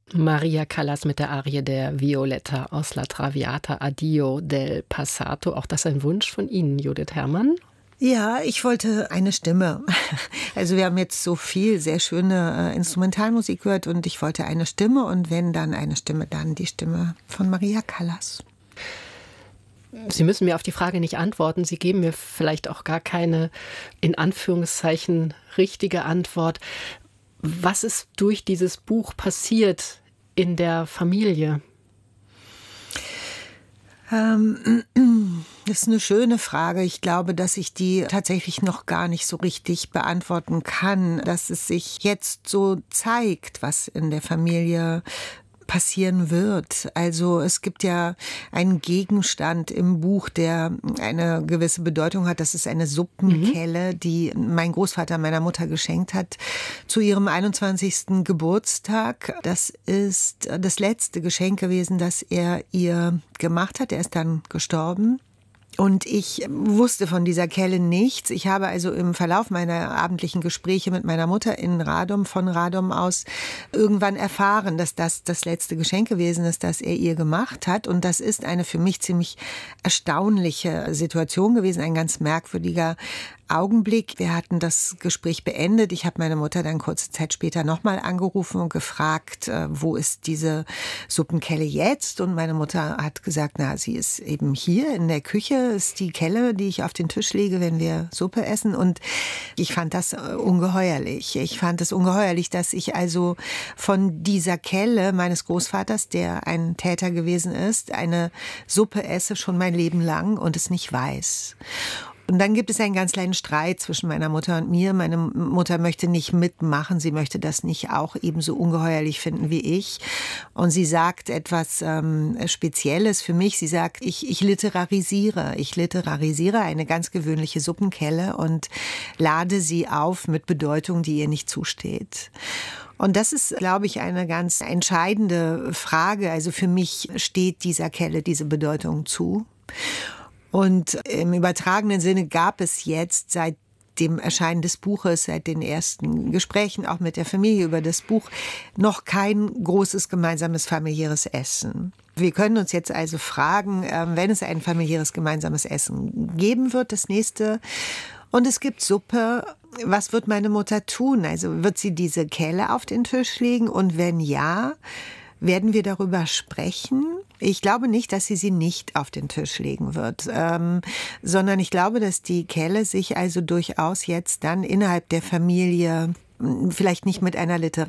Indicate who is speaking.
Speaker 1: Maria Callas mit der Arie der Violetta aus La Traviata Addio del Passato. Auch das ein Wunsch von Ihnen, Judith Herrmann?
Speaker 2: Ja, ich wollte eine Stimme. Also wir haben jetzt so viel sehr schöne Instrumentalmusik gehört und ich wollte eine Stimme und wenn dann eine Stimme, dann die Stimme von Maria Callas.
Speaker 1: Sie müssen mir auf die Frage nicht antworten. Sie geben mir vielleicht auch gar keine, in Anführungszeichen, richtige Antwort. Was ist durch dieses Buch passiert in der Familie?
Speaker 2: Das ist eine schöne Frage. Ich glaube, dass ich die tatsächlich noch gar nicht so richtig beantworten kann, dass es sich jetzt so zeigt, was in der Familie passieren wird. Also es gibt ja einen Gegenstand im Buch, der eine gewisse Bedeutung hat. Das ist eine Suppenkelle, die mein Großvater meiner Mutter geschenkt hat zu ihrem 21. Geburtstag. Das ist das letzte Geschenk gewesen, das er ihr gemacht hat. Er ist dann gestorben. Und ich wusste von dieser Kelle nichts. Ich habe also im Verlauf meiner abendlichen Gespräche mit meiner Mutter in Radom, von Radom aus, irgendwann erfahren, dass das das letzte Geschenk gewesen ist, das er ihr gemacht hat. Und das ist eine für mich ziemlich erstaunliche Situation gewesen, ein ganz merkwürdiger Augenblick. Wir hatten das Gespräch beendet. Ich habe meine Mutter dann kurze Zeit später nochmal angerufen und gefragt, wo ist diese Suppenkelle jetzt? Und meine Mutter hat gesagt, na, sie ist eben hier in der Küche, ist die Kelle, die ich auf den Tisch lege, wenn wir Suppe essen. Und ich fand das ungeheuerlich. Ich fand es ungeheuerlich, dass ich also von dieser Kelle meines Großvaters, der ein Täter gewesen ist, eine Suppe esse schon mein Leben lang und es nicht weiß. Und dann gibt es einen ganz kleinen Streit zwischen meiner Mutter und mir. Meine Mutter möchte nicht mitmachen. Sie möchte das nicht auch ebenso ungeheuerlich finden wie ich. Und sie sagt etwas Spezielles für mich. Sie sagt, ich literarisiere. Ich literarisiere eine ganz gewöhnliche Suppenkelle und lade sie auf mit Bedeutung, die ihr nicht zusteht. Und das ist, glaube ich, eine ganz entscheidende Frage. Also für mich steht dieser Kelle diese Bedeutung zu. Und im übertragenen Sinne gab es jetzt seit dem Erscheinen des Buches, seit den ersten Gesprächen auch mit der Familie über das Buch, noch kein großes gemeinsames familiäres Essen. Wir können uns jetzt also fragen, wenn es ein familiäres gemeinsames Essen geben wird, das nächste, und es gibt Suppe, was wird meine Mutter tun? Also wird sie diese Kelle auf den Tisch legen? Und wenn ja, werden wir darüber sprechen? Ich glaube nicht, dass sie nicht auf den Tisch legen wird, sondern ich glaube, dass die Kelle sich also durchaus jetzt dann innerhalb der Familie vielleicht nicht mit einer